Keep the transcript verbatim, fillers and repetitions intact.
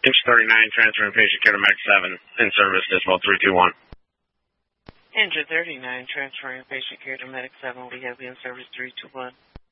Inch thirty-nine, transferring patient care to Medic seven, in service, Dismal three two one. Inch thirty-nine, transferring patient care to Medic seven, we have you in service three two one.